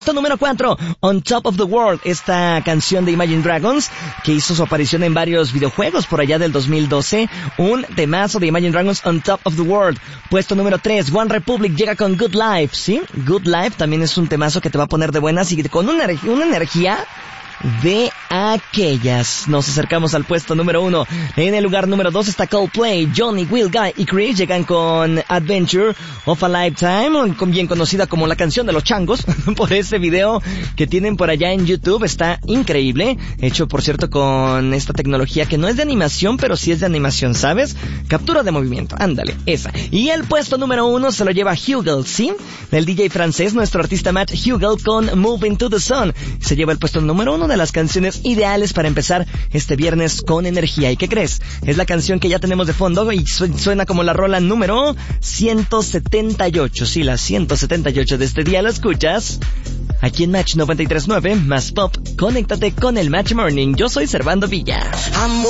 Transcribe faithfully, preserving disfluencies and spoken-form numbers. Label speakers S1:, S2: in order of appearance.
S1: Número cuatro, On Top of the World, esta canción de Imagine Dragons que hizo su aparición en varios videojuegos por allá del dos mil doce, un temazo de Imagine Dragons, On Top of the World. Puesto número tres, One Republic llega con Good Life, ¿sí? Good Life también es un temazo que te va a poner de buenas y con una, una energía de aquellas. Nos acercamos al puesto número uno. En el lugar número dos está Coldplay. Johnny, Will, Guy y Chris llegan con Adventure of a Lifetime, bien conocida como la canción de los changos, por ese video que tienen por allá en YouTube. Está increíble, hecho por cierto con esta tecnología que no es de animación, pero sí es de animación, ¿sabes? Captura de movimiento, ándale, esa. Y el puesto número uno se lo lleva Hugel, ¿sí? Del D J francés, nuestro artista Matt Hugel con Moving to the Sun. Se lleva el puesto número uno de las canciones ideales para empezar este viernes con energía. ¿Y qué crees? Es la canción que ya tenemos de fondo y suena como la rola número ciento setenta y ocho. Sí, la ciento setenta y ocho de este día la escuchas aquí en Match noventa y tres punto nueve más Pop. Conéctate con el Match Morning. Yo soy Servando Villa.